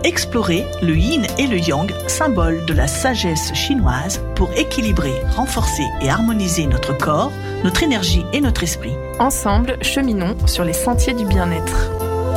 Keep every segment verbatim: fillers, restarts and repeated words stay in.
explorer le yin et le yang, symbole de la sagesse chinoise, pour équilibrer, renforcer et harmoniser notre corps, notre énergie et notre esprit. Ensemble, cheminons sur les sentiers du bien-être.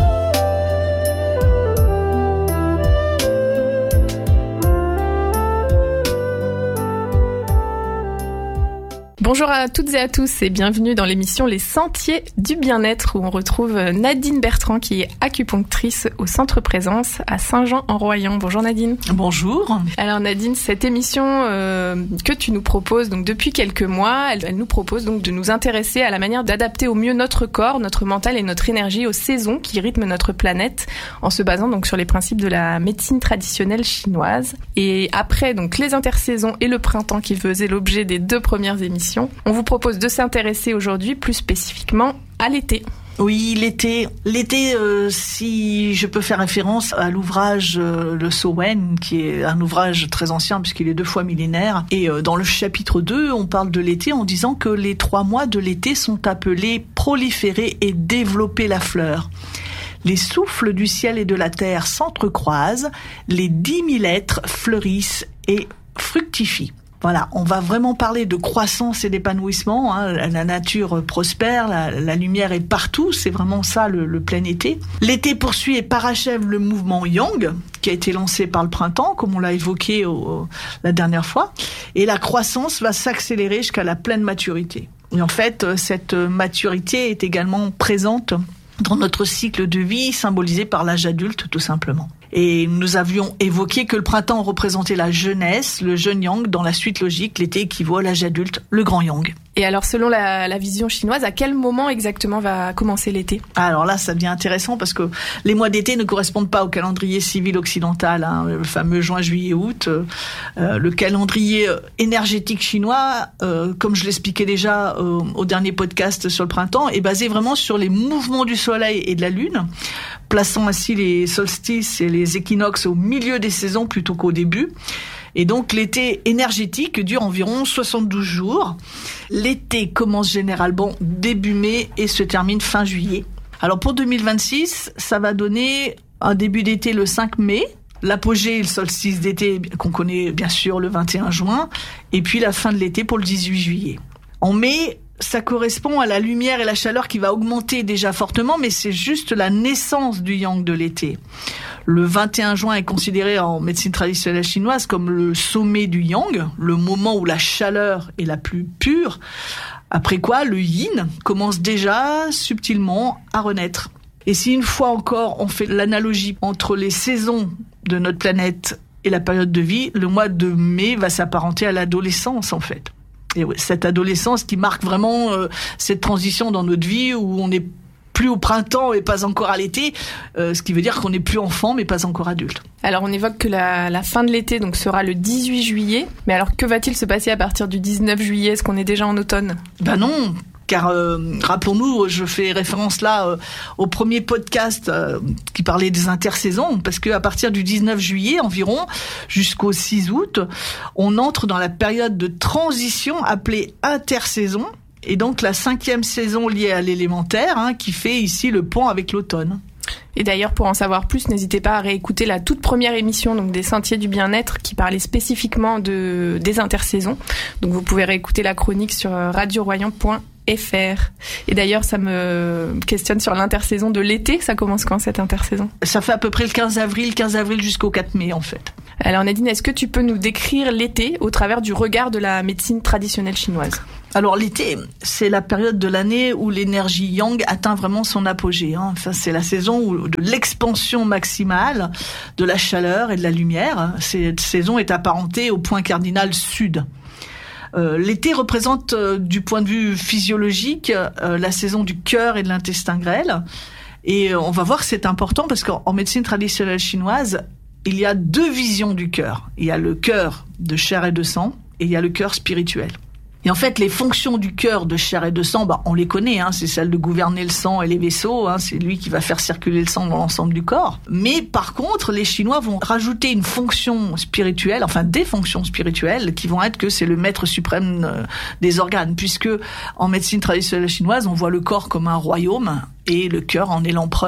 Bonjour à toutes et à tous et bienvenue dans l'émission Les Sentiers du Bien-être où on retrouve Nadine Bertrand qui est acupunctrice au Centre Présence à Saint-Jean-en-Royan. Bonjour Nadine. Bonjour. Alors Nadine, cette émission euh, que tu nous proposes donc depuis quelques mois, elle, elle nous propose donc de nous intéresser à la manière d'adapter au mieux notre corps, notre mental et notre énergie aux saisons qui rythment notre planète en se basant donc sur les principes de la médecine traditionnelle chinoise. Et après donc les intersaisons et le printemps qui faisaient l'objet des deux premières émissions, on vous propose de s'intéresser aujourd'hui plus spécifiquement à l'été. Oui, l'été. L'été, euh, si je peux faire référence à l'ouvrage euh, Le Sowen, qui est un ouvrage très ancien puisqu'il est deux fois millénaire. Et euh, dans le chapitre deux, on parle de l'été en disant que les trois mois de l'été sont appelés proliférer et développer la fleur. Les souffles du ciel et de la terre s'entrecroisent, les dix mille êtres fleurissent et fructifient. Voilà, on va vraiment parler de croissance et d'épanouissement. Hein. La nature prospère, la, la lumière est partout, c'est vraiment ça le, le plein été. L'été poursuit et parachève le mouvement Yang, qui a été lancé par le printemps, comme on l'a évoqué au, au, la dernière fois. Et la croissance va s'accélérer jusqu'à la pleine maturité. Et en fait, cette maturité est également présente dans notre cycle de vie, symbolisé par l'âge adulte, tout simplement. Et nous avions évoqué que le printemps représentait la jeunesse, le jeune yang. Dans la suite logique, l'été équivaut à l'âge adulte, le grand yang. Et alors, selon la, la vision chinoise, à quel moment exactement va commencer l'été ? Alors là, ça devient intéressant parce que les mois d'été ne correspondent pas au calendrier civil occidental, hein, le fameux juin, juillet, août. Euh, le calendrier énergétique chinois, euh, comme je l'expliquais déjà euh, au dernier podcast sur le printemps, est basé vraiment sur les mouvements du soleil et de la lune, plaçant ainsi les solstices et les équinoxes au milieu des saisons plutôt qu'au début. Et donc l'été énergétique dure environ soixante-douze jours. L'été commence généralement début mai et se termine fin juillet. Alors pour deux mille vingt-six, ça va donner un début d'été le cinq mai, l'apogée et le solstice d'été qu'on connaît bien sûr le vingt et un juin, et puis la fin de l'été pour le dix-huit juillet. En mai, ça correspond à la lumière et la chaleur qui va augmenter déjà fortement, mais c'est juste la naissance du yang de l'été. Le vingt et un juin est considéré en médecine traditionnelle chinoise comme le sommet du yang, le moment où la chaleur est la plus pure, après quoi le yin commence déjà subtilement à renaître. Et si une fois encore on fait l'analogie entre les saisons de notre planète et la période de vie, le mois de mai va s'apparenter à l'adolescence en fait. Et ouais, cette adolescence qui marque vraiment euh, cette transition dans notre vie où on n'est plus au printemps et pas encore à l'été, euh, ce qui veut dire qu'on n'est plus enfant mais pas encore adulte. Alors on évoque que la, la fin de l'été donc sera le dix-huit juillet, mais alors que va-t-il se passer à partir du dix-neuf juillet ? Est-ce qu'on est déjà en automne ? Ben non, car euh, rappelons-nous, je fais référence là euh, au premier podcast euh, qui parlait des intersaisons, parce qu'à partir du dix-neuf juillet environ jusqu'au six août, on entre dans la période de transition appelée intersaison, et donc la cinquième saison liée à l'élémentaire, hein, qui fait ici le pont avec l'automne. Et d'ailleurs, pour en savoir plus, n'hésitez pas à réécouter la toute première émission donc des Sentiers du Bien-être qui parlait spécifiquement de, des intersaisons. Donc vous pouvez réécouter la chronique sur radio royan point f r. Et d'ailleurs, ça me questionne sur l'intersaison de l'été. Ça commence quand cette intersaison ? Ça fait à peu près le quinze avril, quinze avril jusqu'au quatre mai en fait. Alors Nadine, est-ce que tu peux nous décrire l'été au travers du regard de la médecine traditionnelle chinoise ? Alors l'été, c'est la période de l'année où l'énergie yang atteint vraiment son apogée. Hein. Enfin, c'est la saison où, de l'expansion maximale de la chaleur et de la lumière. Cette saison est apparentée au point cardinal sud. Euh, l'été représente, euh, du point de vue physiologique, euh, la saison du cœur et de l'intestin grêle. Et euh, on va voir que c'est important parce qu'en en médecine traditionnelle chinoise, il y a deux visions du cœur. Il y a le cœur de chair et de sang et il y a le cœur spirituel. Et en fait, les fonctions du cœur de chair et de sang, bah, on les connaît, hein, c'est celle de gouverner le sang et les vaisseaux, hein, c'est lui qui va faire circuler le sang dans l'ensemble du corps. Mais par contre, les Chinois vont rajouter une fonction spirituelle, enfin des fonctions spirituelles, qui vont être que c'est le maître suprême euh, des organes, puisque en médecine traditionnelle chinoise, on voit le corps comme un royaume et le cœur en est l'empereur.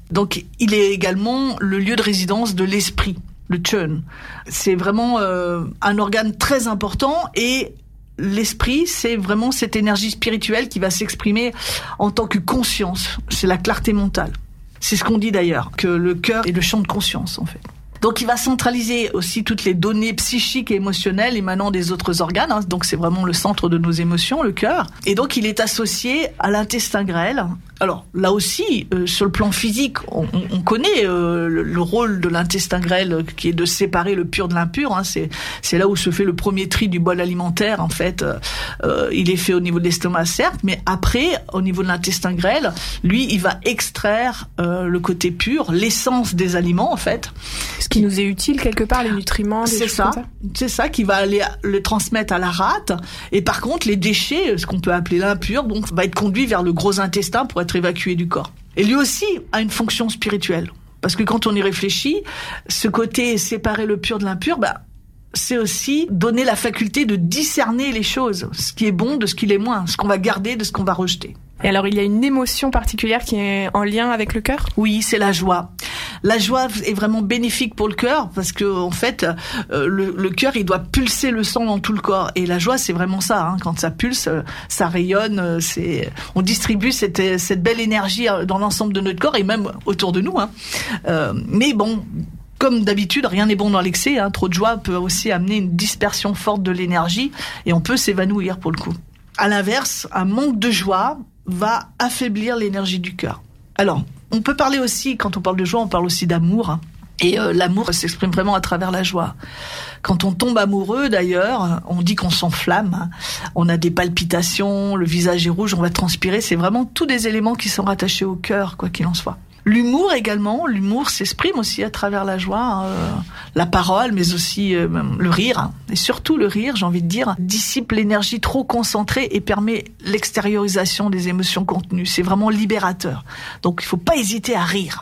Donc, il est également le lieu de résidence de l'esprit, le chön. C'est vraiment euh, un organe très important et l'esprit, c'est vraiment cette énergie spirituelle qui va s'exprimer en tant que conscience. C'est la clarté mentale. C'est ce qu'on dit d'ailleurs, que le cœur est le champ de conscience, en fait. Donc, il va centraliser aussi toutes les données psychiques et émotionnelles émanant des autres organes. Hein. Donc, c'est vraiment le centre de nos émotions, le cœur. Et donc, il est associé à l'intestin grêle. Alors, là aussi, euh, sur le plan physique, on, on connaît euh, le, le rôle de l'intestin grêle euh, qui est de séparer le pur de l'impur. Hein. C'est, c'est là où se fait le premier tri du bol alimentaire, en fait. Euh, il est fait au niveau de l'estomac, certes, mais après, au niveau de l'intestin grêle, lui, il va extraire euh, le côté pur, l'essence des aliments, en fait. Ce qui nous est utile, quelque part, les nutriments, des c'est choses ça, comme ça. C'est ça qui va aller le transmettre à la rate. Et par contre, les déchets, ce qu'on peut appeler l'impur, donc, va être conduit vers le gros intestin pour être évacué du corps. Et lui aussi a une fonction spirituelle. Parce que quand on y réfléchit, ce côté séparer le pur de l'impur, bah, c'est aussi donner la faculté de discerner les choses, ce qui est bon de ce qui est moins, ce qu'on va garder de ce qu'on va rejeter. Et alors, il y a une émotion particulière qui est en lien avec le cœur ? Oui, c'est la joie. La joie est vraiment bénéfique pour le cœur parce que en fait, euh, le, le cœur, il doit pulser le sang dans tout le corps. Et la joie, c'est vraiment ça. Hein. Quand ça pulse, ça rayonne. C'est, on distribue cette, cette belle énergie dans l'ensemble de notre corps et même autour de nous. Hein. Euh, mais bon. Comme d'habitude, rien n'est bon dans l'excès. Hein. Trop de joie peut aussi amener une dispersion forte de l'énergie et on peut s'évanouir pour le coup. À l'inverse, un manque de joie va affaiblir l'énergie du cœur. Alors, on peut parler aussi, quand on parle de joie, on parle aussi d'amour. Hein. Et euh, l'amour s'exprime vraiment à travers la joie. Quand on tombe amoureux, d'ailleurs, on dit qu'on s'enflamme. Hein. On a des palpitations, le visage est rouge, on va transpirer. C'est vraiment tous des éléments qui sont rattachés au cœur, quoi qu'il en soit. L'humour également, l'humour s'exprime aussi à travers la joie, euh, la parole, mais aussi euh, le rire. Et surtout le rire, j'ai envie de dire, dissipe l'énergie trop concentrée et permet l'extériorisation des émotions contenues. C'est vraiment libérateur. Donc il ne faut pas hésiter à rire.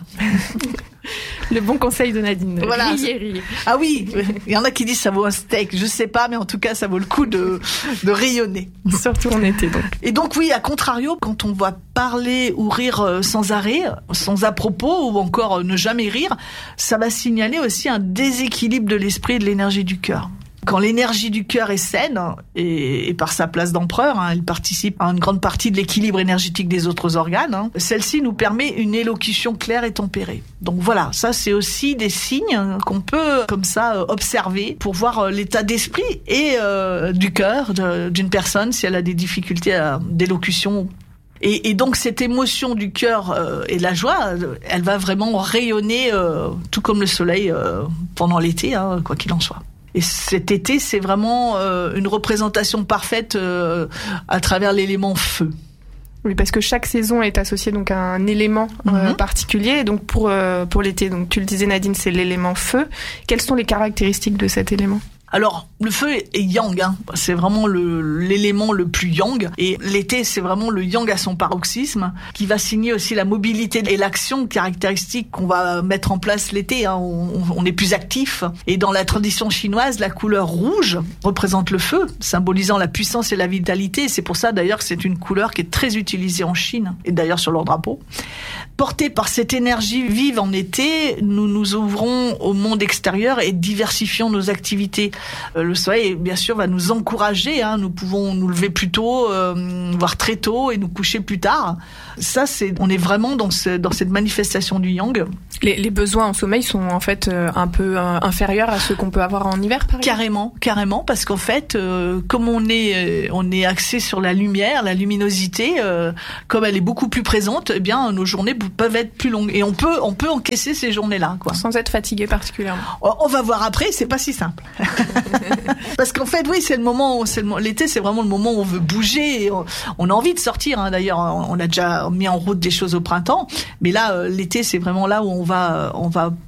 Le bon conseil de Nadine. Voilà. Riez, riez. Ah oui, il y en a qui disent ça vaut un steak. Je sais pas, mais en tout cas, ça vaut le coup de, de rayonner. Surtout en été, donc. Et donc oui, à contrario, quand on va parler ou rire sans arrêt, sans à propos, ou encore ne jamais rire, ça va signaler aussi un déséquilibre de l'esprit et de l'énergie du cœur. Quand l'énergie du cœur est saine, et, et par sa place d'empereur, hein, elle participe à une grande partie de l'équilibre énergétique des autres organes, hein, celle-ci nous permet une élocution claire et tempérée. Donc voilà, ça c'est aussi des signes qu'on peut comme ça observer pour voir l'état d'esprit et euh, du cœur de, d'une personne si elle a des difficultés à, d'élocution. Et, et donc cette émotion du cœur euh, et la joie, elle va vraiment rayonner euh, tout comme le soleil euh, pendant l'été, hein, quoi qu'il en soit. Et cet été, c'est vraiment euh, une représentation parfaite euh, à travers l'élément feu. Oui, parce que chaque saison est associée donc à un élément euh, mm-hmm. particulier. Donc pour euh, pour l'été, donc tu le disais Nadine, c'est l'élément feu. Quelles sont les caractéristiques de cet élément ? Alors, le feu est yang, hein. C'est vraiment le, l'élément le plus yang. Et l'été, c'est vraiment le yang à son paroxysme, qui va signer aussi la mobilité et l'action caractéristique qu'on va mettre en place l'été. Hein. On, on est plus actif. Et dans la tradition chinoise, la couleur rouge représente le feu, symbolisant la puissance et la vitalité. C'est pour ça, d'ailleurs, que c'est une couleur qui est très utilisée en Chine, et d'ailleurs sur leur drapeau. Portés par cette énergie vive en été, nous nous ouvrons au monde extérieur et diversifions nos activités. Euh, le soleil, bien sûr, va nous encourager. Hein. Nous pouvons nous lever plus tôt, euh, voire très tôt, et nous coucher plus tard. Ça, c'est, on est vraiment dans, ce, dans cette manifestation du yang. Les, les besoins en sommeil sont en fait euh, un peu euh, inférieurs à ceux qu'on peut avoir en hiver, par exemple. Carrément, carrément, parce qu'en fait, euh, comme on est, euh, on est axé sur la lumière, la luminosité, euh, comme elle est beaucoup plus présente, eh bien, nos journées peuvent être plus longues. Et on peut, on peut encaisser ces journées-là, quoi. Sans être fatigué particulièrement. On va voir après, c'est pas si simple. Parce qu'en fait, oui, c'est le moment, c'est le, l'été, c'est vraiment le moment où on veut bouger. Et on, on a envie de sortir. Hein. D'ailleurs, on a déjà mis en route des choses au printemps, mais là, euh, l'été, c'est vraiment là où on va, on va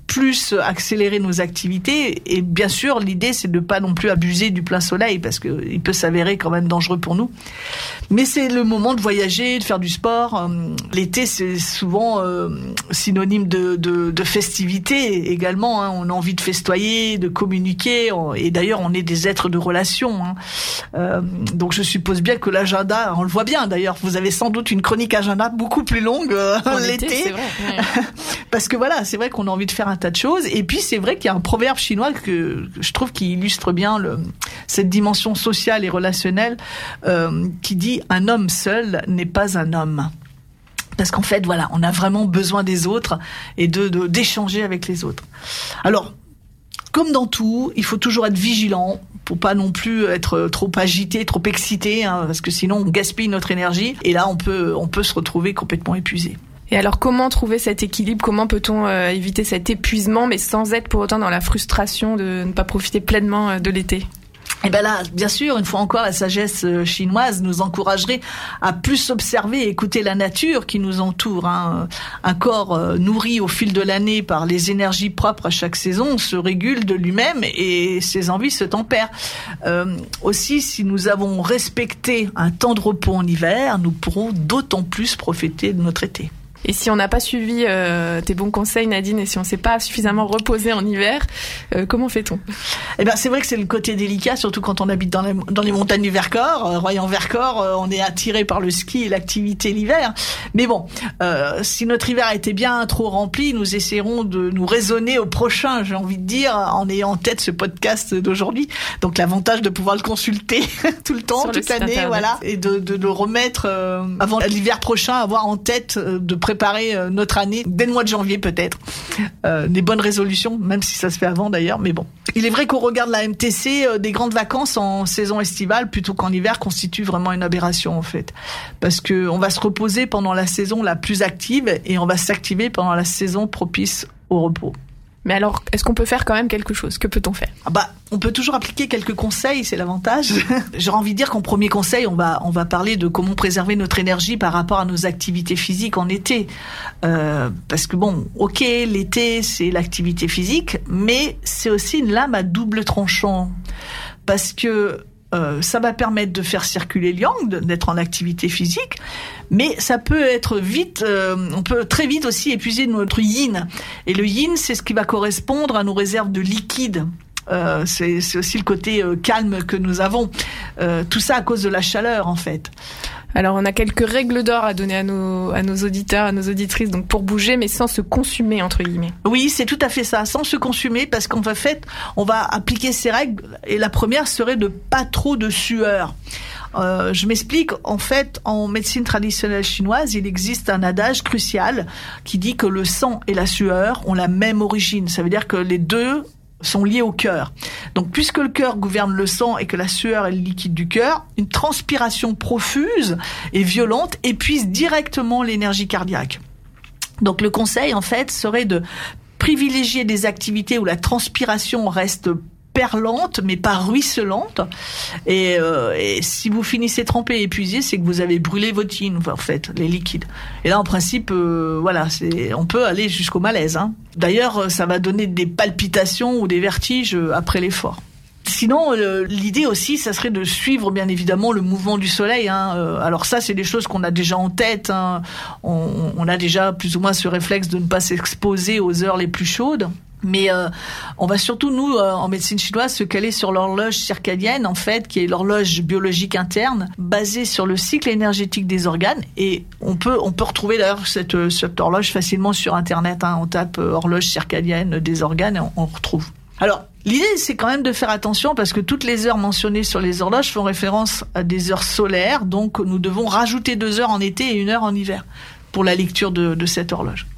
plus accélérer nos activités. Et bien sûr, l'idée, c'est de pas non plus abuser du plein soleil, parce que il peut s'avérer quand même dangereux pour nous. Mais c'est le moment de voyager, de faire du sport. L'été, c'est souvent euh, synonyme de, de, de festivité également. Hein. On a envie de festoyer, de communiquer. Et d'ailleurs, on est des êtres de relation. Hein. Euh, donc, je suppose bien que l'agenda, on le voit bien d'ailleurs, vous avez sans doute une chronique agenda beaucoup plus longue euh, l'été. C'est vrai, ouais. Parce que voilà, c'est vrai qu'on a envie de faire un tas de choses. Et puis, c'est vrai qu'il y a un proverbe chinois que, que je trouve qui illustre bien le, cette dimension sociale et relationnelle euh, qui dit « Un homme seul n'est pas un homme ». Parce qu'en fait, voilà, on a vraiment besoin des autres et de, de d'échanger avec les autres. Alors, comme dans tout, il faut toujours être vigilant pour pas non plus être trop agité, trop excité, hein, parce que sinon on gaspille notre énergie. Et là, on peut, on peut se retrouver complètement épuisé. Et alors, comment trouver cet équilibre ? Comment peut-on euh, éviter cet épuisement, mais sans être pour autant dans la frustration de ne pas profiter pleinement euh, de l'été ? Et ben là, bien sûr, une fois encore, la sagesse chinoise nous encouragerait à plus observer et écouter la nature qui nous entoure. Hein. Un corps euh, nourri au fil de l'année par les énergies propres à chaque saison se régule de lui-même et ses envies se tempèrent. Euh, aussi, si nous avons respecté un temps de repos en hiver, nous pourrons d'autant plus profiter de notre été. Et si on n'a pas suivi euh, tes bons conseils, Nadine, et si on ne s'est pas suffisamment reposé en hiver, euh, comment fait-on ? Eh ben, c'est vrai que c'est le côté délicat, surtout quand on habite dans les, dans les montagnes du Vercors. Euh, Royan-Vercors, euh, on est attiré par le ski et l'activité l'hiver. Mais bon, euh, si notre hiver a été bien trop rempli, nous essaierons de nous raisonner au prochain, j'ai envie de dire, en ayant en tête ce podcast d'aujourd'hui. Donc l'avantage de pouvoir le consulter tout le temps, sur toute le l'année, voilà, et de, de le remettre euh, avant l'hiver prochain, avoir en tête euh, de préparer notre année dès le mois de janvier peut-être. Euh, des bonnes résolutions, même si ça se fait avant d'ailleurs, mais bon. Il est vrai qu'au regard de la M T C, euh, des grandes vacances en saison estivale plutôt qu'en hiver constituent vraiment une aberration en fait. Parce que on va se reposer pendant la saison la plus active et on va s'activer pendant la saison propice au repos. Mais alors, est-ce qu'on peut faire quand même quelque chose ? Que peut-on faire ? Ah bah, on peut toujours appliquer quelques conseils, c'est l'avantage. J'aurais envie de dire qu'en premier conseil, on va on va parler de comment préserver notre énergie par rapport à nos activités physiques en été. Euh, parce que bon, ok, l'été c'est l'activité physique, mais c'est aussi une lame à double tranchant. Parce que Euh, ça va permettre de faire circuler le yang, d'être en activité physique, mais ça peut être vite, euh, on peut très vite aussi épuiser notre yin. Et le yin, c'est ce qui va correspondre à nos réserves de liquide. Euh, c'est, c'est aussi le côté euh, calme que nous avons. Euh, tout ça à cause de la chaleur, en fait. Alors, on a quelques règles d'or à donner à nos, à nos auditeurs, à nos auditrices, donc pour bouger, mais sans se consumer, entre guillemets. Oui, c'est tout à fait ça, sans se consumer, parce qu'en fait, on va appliquer ces règles, et la première serait de pas trop de sueur. Euh, je m'explique, en fait, en médecine traditionnelle chinoise, il existe un adage crucial qui dit que le sang et la sueur ont la même origine. Ça veut dire que les deux sont liés au cœur. Donc, puisque le cœur gouverne le sang et que la sueur est le liquide du cœur, une transpiration profuse et violente épuise directement l'énergie cardiaque. Donc, le conseil, en fait, serait de privilégier des activités où la transpiration reste perlante, mais pas ruisselante. Et, euh, et si vous finissez trempé et épuisé, c'est que vous avez brûlé votre yin, en fait, les liquides. Et là, en principe, euh, voilà, c'est, on peut aller jusqu'au malaise. Hein. D'ailleurs, ça va donner des palpitations ou des vertiges après l'effort. Sinon, euh, l'idée aussi, ça serait de suivre bien évidemment le mouvement du soleil. Hein. Euh, alors ça, c'est des choses qu'on a déjà en tête. Hein. On, on a déjà plus ou moins ce réflexe de ne pas s'exposer aux heures les plus chaudes. Mais euh, on va surtout, nous, euh, en médecine chinoise, se caler sur l'horloge circadienne, en fait, qui est l'horloge biologique interne, basée sur le cycle énergétique des organes. Et on peut on peut retrouver d'ailleurs cette, cette horloge facilement sur Internet. Hein. On tape euh, horloge circadienne des organes et on, on retrouve. Alors, l'idée, c'est quand même de faire attention parce que toutes les heures mentionnées sur les horloges font référence à des heures solaires. Donc, nous devons rajouter deux heures en été et une heure en hiver pour la lecture de, de cette horloge.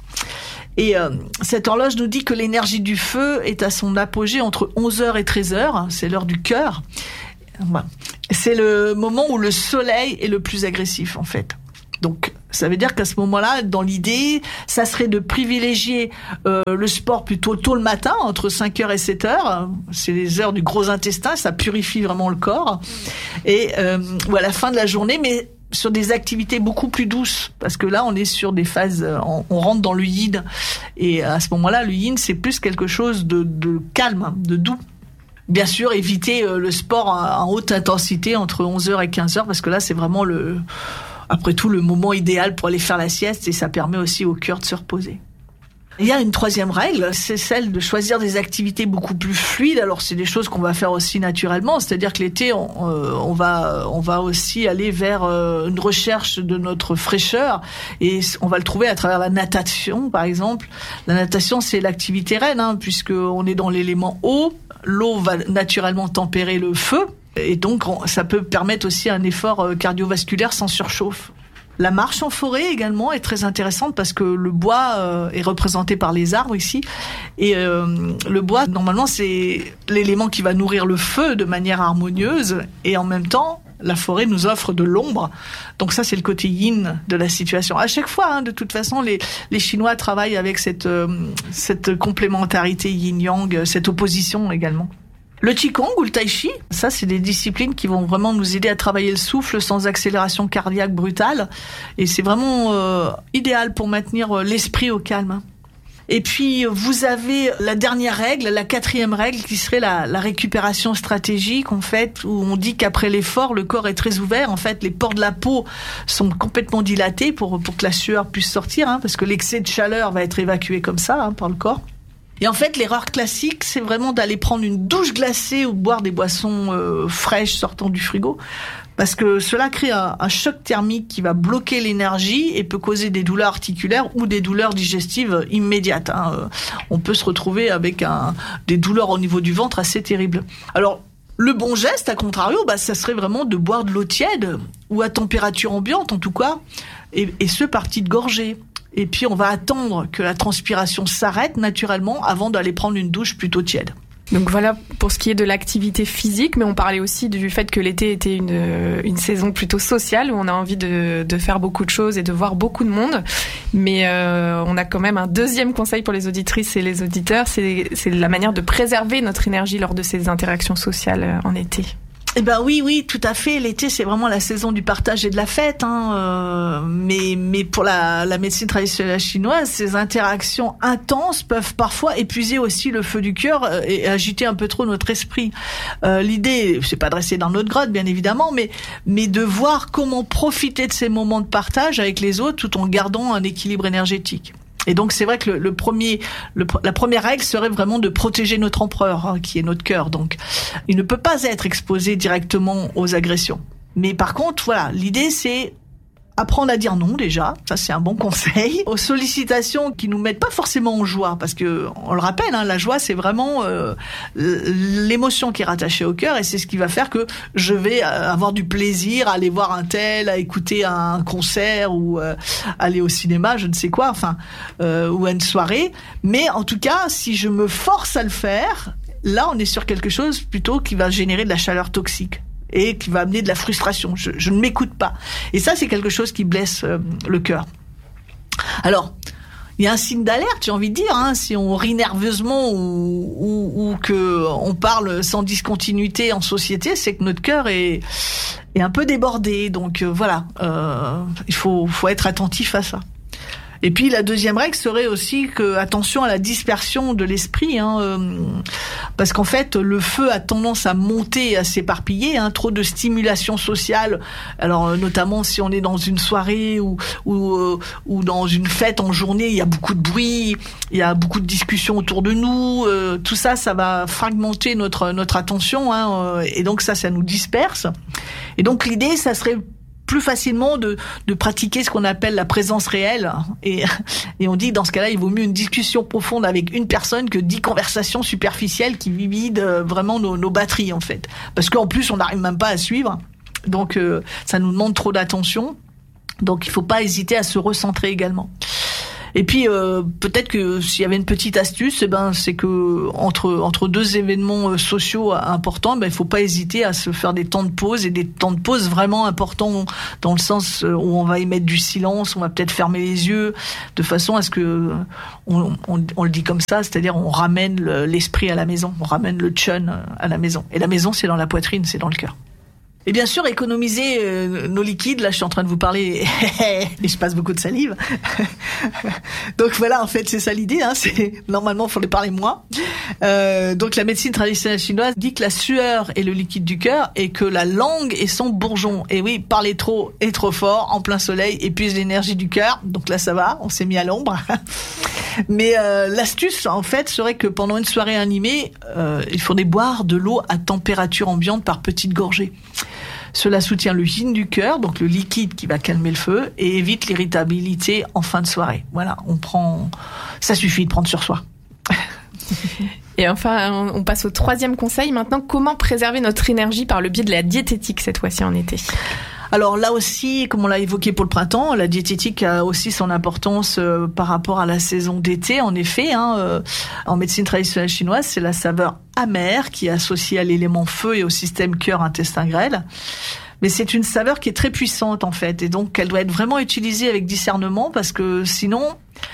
Et euh, cette horloge nous dit que l'énergie du feu est à son apogée entre onze heures et treize heures. C'est l'heure du cœur. Voilà. C'est le moment où le soleil est le plus agressif, en fait. Donc, ça veut dire qu'à ce moment-là, dans l'idée, ça serait de privilégier euh, le sport plutôt tôt le matin, entre cinq heures et sept heures. C'est les heures du gros intestin, ça purifie vraiment le corps. Et euh, ou à la fin de la journée, mais sur des activités beaucoup plus douces, parce que là on est sur des phases, on, on rentre dans le yin, et à ce moment-là le yin c'est plus quelque chose de, de calme, de doux. Bien sûr, éviter le sport en haute intensité entre onze heures et quinze heures, parce que là c'est vraiment le, après tout, le moment idéal pour aller faire la sieste, et ça permet aussi au cœur de se reposer. Il y a une troisième règle, c'est celle de choisir des activités beaucoup plus fluides. Alors c'est des choses qu'on va faire aussi naturellement, c'est-à-dire que l'été on, euh, on va on va aussi aller vers euh, une recherche de notre fraîcheur, et on va le trouver à travers la natation par exemple. La natation c'est l'activité reine, hein, puisque on est dans l'élément eau. L'eau va naturellement tempérer le feu, et donc on, ça peut permettre aussi un effort cardiovasculaire sans surchauffe. La marche en forêt également est très intéressante, parce que le bois euh, est représenté par les arbres ici, et euh, le bois normalement c'est l'élément qui va nourrir le feu de manière harmonieuse, et en même temps la forêt nous offre de l'ombre. Donc ça c'est le côté yin de la situation. À chaque fois, hein, de toute façon, les, les Chinois travaillent avec cette, euh, cette complémentarité yin-yang, cette opposition également. Le Qigong ou le Tai Chi, ça c'est des disciplines qui vont vraiment nous aider à travailler le souffle sans accélération cardiaque brutale, et c'est vraiment euh, idéal pour maintenir l'esprit au calme. Et puis vous avez la dernière règle, la quatrième règle, qui serait la, la récupération stratégique, en fait, où on dit qu'après l'effort, le corps est très ouvert. En fait, les pores de la peau sont complètement dilatés pour pour que la sueur puisse sortir, hein, parce que l'excès de chaleur va être évacué comme ça, hein, par le corps. Et en fait, l'erreur classique, c'est vraiment d'aller prendre une douche glacée ou boire des boissons euh, fraîches sortant du frigo, parce que cela crée un, un choc thermique qui va bloquer l'énergie et peut causer des douleurs articulaires ou des douleurs digestives immédiates, hein. Euh, on peut se retrouver avec un, des douleurs au niveau du ventre assez terribles. Alors, le bon geste, à contrario, bah, ça serait vraiment de boire de l'eau tiède, ou à température ambiante en tout cas, et, et ce par petites gorgées. Et puis on va attendre que la transpiration s'arrête naturellement avant d'aller prendre une douche plutôt tiède. Donc voilà pour ce qui est de l'activité physique, mais on parlait aussi du fait que l'été était une, une saison plutôt sociale, où on a envie de, de faire beaucoup de choses et de voir beaucoup de monde. Mais euh, on a quand même un deuxième conseil pour les auditrices et les auditeurs, c'est, c'est la manière de préserver notre énergie lors de ces interactions sociales en été. Eh ben oui, oui, tout à fait. L'été, c'est vraiment la saison du partage et de la fête, hein. Euh, mais mais pour la, la médecine traditionnelle chinoise, ces interactions intenses peuvent parfois épuiser aussi le feu du cœur et agiter un peu trop notre esprit. Euh, l'idée, c'est pas de rester dans notre grotte, bien évidemment, mais mais de voir comment profiter de ces moments de partage avec les autres tout en gardant un équilibre énergétique. Et donc c'est vrai que le, le premier, le, la première règle serait vraiment de protéger notre empereur, hein, qui est notre cœur. Donc il ne peut pas être exposé directement aux agressions. Mais par contre, voilà, l'idée c'est apprendre à dire non déjà, ça c'est un bon conseil, aux sollicitations qui nous mettent pas forcément en joie, parce que on le rappelle, hein, la joie c'est vraiment euh, l'émotion qui est rattachée au cœur, et c'est ce qui va faire que je vais avoir du plaisir à aller voir un tel, à écouter un concert, ou euh, aller au cinéma, je ne sais quoi, enfin, euh, ou à une soirée. Mais en tout cas, si je me force à le faire, là on est sur quelque chose plutôt qui va générer de la chaleur toxique et qui va amener de la frustration. Je, je ne m'écoute pas. Et ça, c'est quelque chose qui blesse euh, le cœur. Alors, il y a un signe d'alerte, j'ai envie de dire, hein, si on rit nerveusement ou, ou, ou que on parle sans discontinuité en société, c'est que notre cœur est, est un peu débordé. Donc euh, voilà, euh, il faut, faut être attentif à ça. Et puis la deuxième règle serait aussi que attention à la dispersion de l'esprit, hein, euh, parce qu'en fait le feu a tendance à monter et à s'éparpiller, hein, trop de stimulation sociale. Alors euh, notamment si on est dans une soirée ou ou, euh, ou dans une fête en journée, il y a beaucoup de bruit, il y a beaucoup de discussions autour de nous, euh, tout ça, ça va fragmenter notre notre attention, hein, euh, et donc ça, ça nous disperse. Et donc l'idée, ça serait plus facilement de, de pratiquer ce qu'on appelle la présence réelle. Et, et on dit que dans ce cas-là, il vaut mieux une discussion profonde avec une personne que dix conversations superficielles qui vident vraiment nos, nos batteries, en fait. Parce qu'en plus, on n'arrive même pas à suivre. Donc, euh, ça nous demande trop d'attention. Donc, il faut pas hésiter à se recentrer également. Et puis euh, peut-être que s'il y avait une petite astuce, eh ben c'est que entre entre deux événements sociaux importants, ben il faut pas hésiter à se faire des temps de pause, et des temps de pause vraiment importants dans le sens où on va y mettre du silence, on va peut-être fermer les yeux de façon à ce que on, on, on le dit comme ça, c'est-à-dire on ramène le, l'esprit à la maison, on ramène le chun à la maison. Et la maison, c'est dans la poitrine, c'est dans le cœur. Et bien sûr, économiser euh, nos liquides. Là, je suis en train de vous parler et je passe beaucoup de salive. Donc voilà, en fait, c'est ça l'idée. Hein, c'est normalement, il faut les parler moins. Euh, donc la médecine traditionnelle chinoise dit que la sueur est le liquide du cœur et que la langue est son bourgeon. Et oui, parler trop et trop fort en plein soleil épuise l'énergie du cœur. Donc là, ça va, on s'est mis à l'ombre. Mais euh, l'astuce, en fait, serait que pendant une soirée animée, euh, il faudrait boire de l'eau à température ambiante par petites gorgées. Cela soutient le yin du cœur, donc le liquide qui va calmer le feu, et évite l'irritabilité en fin de soirée. Voilà, on prend, ça suffit de prendre sur soi. Et enfin, on passe au troisième conseil. Maintenant, comment préserver notre énergie par le biais de la diététique cette fois-ci en été ? Alors là aussi, comme on l'a évoqué pour le printemps, la diététique a aussi son importance euh, par rapport à la saison d'été. En effet, hein, euh, en médecine traditionnelle chinoise, c'est la saveur amère qui est associée à l'élément feu et au système cœur-intestin-grêle. Mais c'est une saveur qui est très puissante en fait, et donc elle doit être vraiment utilisée avec discernement parce que sinon,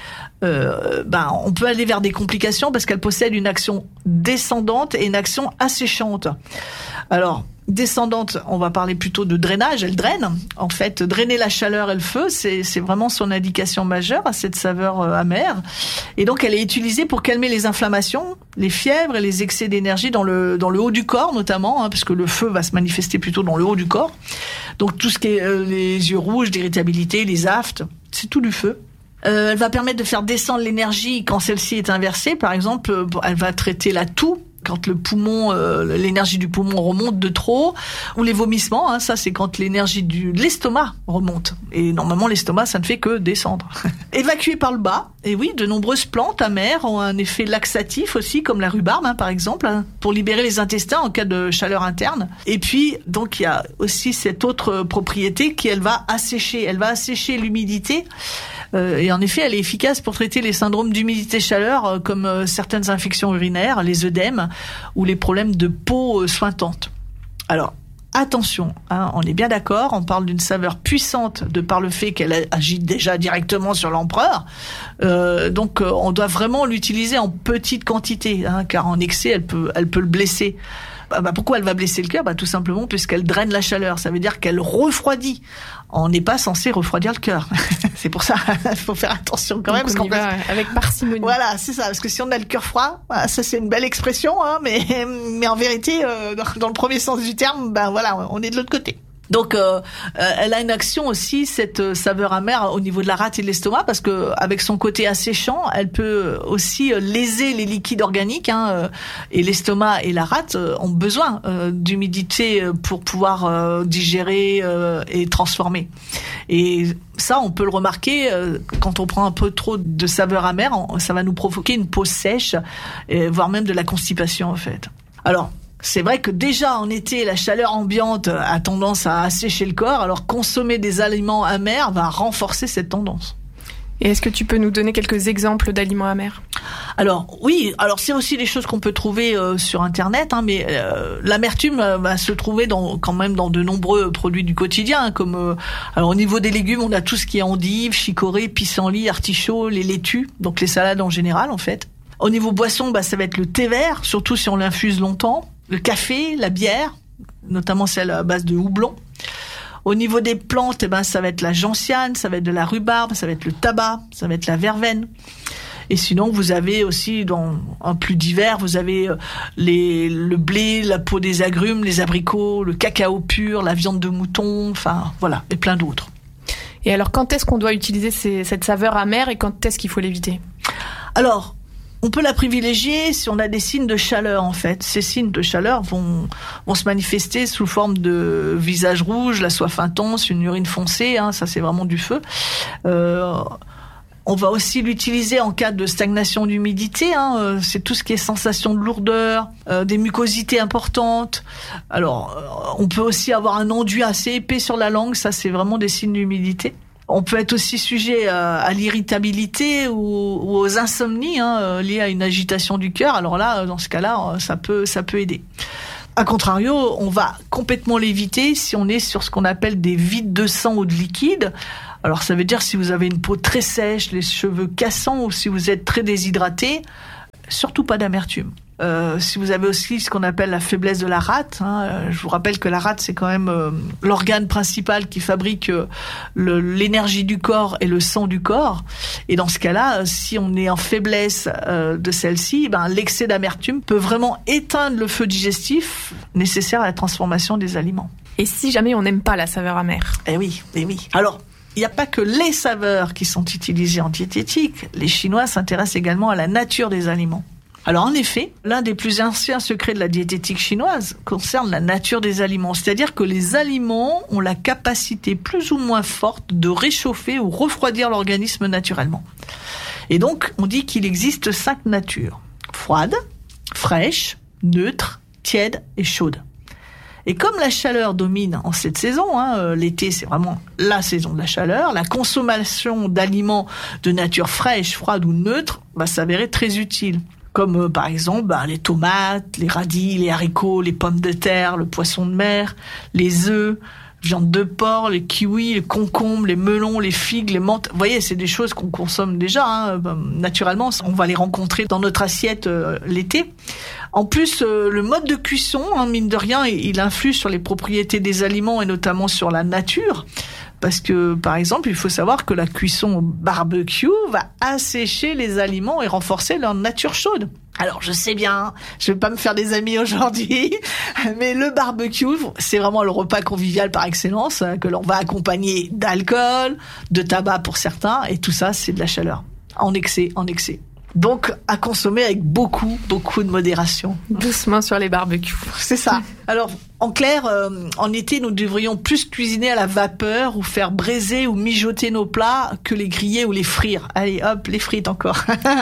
euh, ben on peut aller vers des complications parce qu'elle possède une action descendante et une action asséchante. Alors descendante, on va parler plutôt de drainage, elle draine. En fait, drainer la chaleur et le feu, c'est, c'est vraiment son indication majeure à cette saveur euh, amère. Et donc, elle est utilisée pour calmer les inflammations, les fièvres et les excès d'énergie dans le, dans le haut du corps, notamment, hein, parce que le feu va se manifester plutôt dans le haut du corps. Donc, tout ce qui est euh, les yeux rouges, l'irritabilité, les aftes, c'est tout du feu. Euh, elle va permettre de faire descendre l'énergie quand celle-ci est inversée. Par exemple, euh, elle va traiter la toux, quand le poumon, euh, l'énergie du poumon remonte de trop, ou les vomissements, hein, ça c'est quand l'énergie du, de l'estomac remonte. Et normalement l'estomac, ça ne fait que descendre. Évacuer par le bas, et oui, de nombreuses plantes amères ont un effet laxatif aussi, comme la rhubarbe hein, par exemple, hein, pour libérer les intestins en cas de chaleur interne. Et puis, donc il y a aussi cette autre propriété qui, elle va assécher, elle va assécher l'humidité. Euh, et en effet, elle est efficace pour traiter les syndromes d'humidité-chaleur euh, comme euh, certaines infections urinaires, les œdèmes ou les problèmes de peau euh, suintante. Alors, attention, hein, on est bien d'accord, on parle d'une saveur puissante de par le fait qu'elle agit déjà directement sur l'empereur. Euh, donc, euh, on doit vraiment l'utiliser en petite quantité, hein, car en excès, elle peut, elle peut le blesser. Bah, bah, pourquoi elle va blesser le cœur ? Bah, tout simplement puisqu'elle draine la chaleur. Ça veut dire qu'elle refroidit. On n'est pas censé refroidir le cœur. C'est pour ça, il faut faire attention quand Donc même. Parce on qu'on va avec parcimonie. Voilà, c'est ça. Parce que si on a le cœur froid, voilà, ça c'est une belle expression, hein, mais, mais en vérité, euh, dans, dans le premier sens du terme, ben voilà, on est de l'autre côté. Donc, euh, euh, elle a une action aussi, cette euh, saveur amère au niveau de la rate et de l'estomac, parce que avec son côté asséchant, elle peut aussi euh, léser les liquides organiques. Hein, euh, et l'estomac et la rate euh, ont besoin euh, d'humidité pour pouvoir euh, digérer euh, et transformer. Et ça, on peut le remarquer euh, quand on prend un peu trop de saveur amère, on, ça va nous provoquer une peau sèche, et, voire même de la constipation en fait. Alors. C'est vrai que déjà en été, la chaleur ambiante a tendance à assécher le corps, alors consommer des aliments amers va renforcer cette tendance. Et est-ce que tu peux nous donner quelques exemples d'aliments amers ? Alors oui, alors c'est aussi des choses qu'on peut trouver euh, sur Internet, hein, mais euh, l'amertume euh, va se trouver dans, quand même dans de nombreux produits du quotidien, hein, comme euh, alors au niveau des légumes, on a tout ce qui est endives, chicorée, pissenlit, artichaut, les laitues, donc les salades en général en fait. Au niveau boisson, bah, ça va être le thé vert, surtout si on l'infuse longtemps. Le café, la bière, notamment celle à base de houblon. Au niveau des plantes, eh ben, ça va être la gentiane, ça va être de la rhubarbe, ça va être le tabac, ça va être la verveine. Et sinon, vous avez aussi, dans un plus divers, vous avez les, le blé, la peau des agrumes, les abricots, le cacao pur, la viande de mouton, enfin voilà, et plein d'autres. Et alors, quand est-ce qu'on doit utiliser ces, cette saveur amère et quand est-ce qu'il faut l'éviter ? Alors, on peut la privilégier si on a des signes de chaleur, en fait. Ces signes de chaleur vont, vont se manifester sous forme de visage rouge, la soif intense, une urine foncée, hein, ça c'est vraiment du feu. Euh, on va aussi l'utiliser en cas de stagnation d'humidité, hein, c'est tout ce qui est sensation de lourdeur, euh, des mucosités importantes. Alors, euh, on peut aussi avoir un enduit assez épais sur la langue, ça c'est vraiment des signes d'humidité. On peut être aussi sujet à, à l'irritabilité ou, ou aux insomnies hein, liées à une agitation du cœur. Alors là, dans ce cas-là, ça peut, ça peut aider. A contrario, on va complètement l'éviter si on est sur ce qu'on appelle des vides de sang ou de liquide. Alors ça veut dire si vous avez une peau très sèche, les cheveux cassants ou si vous êtes très déshydraté, surtout pas d'amertume. Euh, si vous avez aussi ce qu'on appelle la faiblesse de la rate, hein, euh, je vous rappelle que la rate c'est quand même euh, l'organe principal qui fabrique euh, le, l'énergie du corps et le sang du corps. Et dans ce cas-là, si on est en faiblesse euh, de celle-ci, ben l'excès d'amertume peut vraiment éteindre le feu digestif nécessaire à la transformation des aliments. Et si jamais on n'aime pas la saveur amère ? Eh oui, eh oui. Alors, il n'y a pas que les saveurs qui sont utilisées en diététique. Les Chinois s'intéressent également à la nature des aliments. Alors en effet, l'un des plus anciens secrets de la diététique chinoise concerne la nature des aliments. C'est-à-dire que les aliments ont la capacité plus ou moins forte de réchauffer ou refroidir l'organisme naturellement. Et donc, on dit qu'il existe cinq natures. Froide, fraîche, neutre, tiède et chaude. Et comme la chaleur domine en cette saison, hein, l'été c'est vraiment la saison de la chaleur, la consommation d'aliments de nature fraîche, froide ou neutre va s'avérer très utile. Comme euh, par exemple bah, les tomates, les radis, les haricots, les pommes de terre, le poisson de mer, les œufs, viande de porc, les kiwis, les concombres, les melons, les figues, les menthes. Vous voyez, c'est des choses qu'on consomme déjà. Hein. Naturellement, on va les rencontrer dans notre assiette euh, l'été. En plus, euh, le mode de cuisson, hein, mine de rien, il influe sur les propriétés des aliments et notamment sur la nature. Parce que, par exemple, il faut savoir que la cuisson au barbecue va assécher les aliments et renforcer leur nature chaude. Alors, je sais bien, je vais pas me faire des amis aujourd'hui, mais le barbecue, c'est vraiment le repas convivial par excellence, que l'on va accompagner d'alcool, de tabac pour certains, et tout ça, c'est de la chaleur. En excès, en excès. Donc, à consommer avec beaucoup, beaucoup de modération. Doucement sur les barbecues. C'est ça. Alors, en clair, euh, en été, nous devrions plus cuisiner à la vapeur ou faire braiser ou mijoter nos plats que les griller ou les frire. Allez, hop, les frites encore.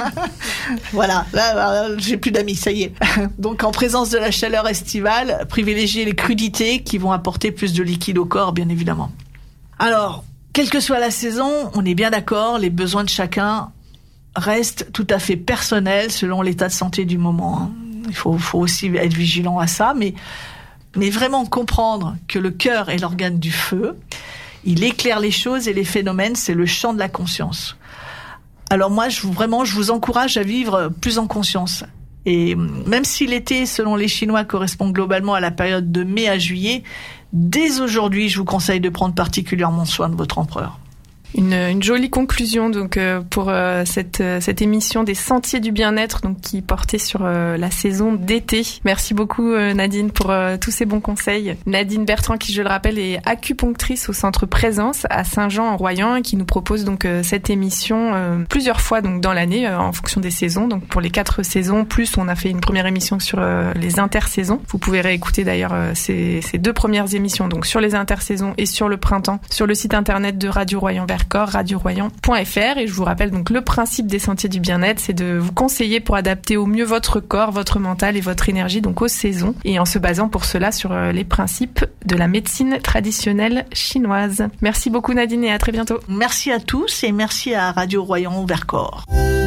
Voilà, là, là, j'ai plus d'amis, ça y est. Donc, en présence de la chaleur estivale, privilégiez les crudités qui vont apporter plus de liquide au corps, bien évidemment. Alors, quelle que soit la saison, on est bien d'accord, les besoins de chacun reste tout à fait personnel selon l'état de santé du moment. Il faut, faut aussi être vigilant à ça, mais, mais vraiment comprendre que le cœur est l'organe du feu, il éclaire les choses et les phénomènes, c'est le champ de la conscience. Alors moi, je vous, vraiment, je vous encourage à vivre plus en conscience. Et même si l'été, selon les Chinois, correspond globalement à la période de mai à juillet, dès aujourd'hui, je vous conseille de prendre particulièrement soin de votre empereur. Une, une jolie conclusion donc euh, pour euh, cette euh, cette émission des Sentiers du bien-être donc qui portait sur euh, la saison d'été. Merci beaucoup euh, Nadine pour euh, tous ces bons conseils. Nadine Bertrand qui je le rappelle est acupunctrice au centre Présence à Saint-Jean-en-Royan et qui nous propose donc euh, cette émission euh, plusieurs fois donc dans l'année euh, en fonction des saisons. Donc pour les quatre saisons plus on a fait une première émission sur euh, les intersaisons. Vous pouvez réécouter d'ailleurs euh, ces ces deux premières émissions donc sur les intersaisons et sur le printemps sur le site internet de Radio Royan-Vercors radio royan point f r et je vous rappelle donc le principe des Sentiers du bien-être, c'est de vous conseiller pour adapter au mieux votre corps, votre mental et votre énergie donc aux saisons et en se basant pour cela sur les principes de la médecine traditionnelle chinoise. Merci beaucoup Nadine et à très bientôt. Merci à tous et merci à Radio Royan-Vercors.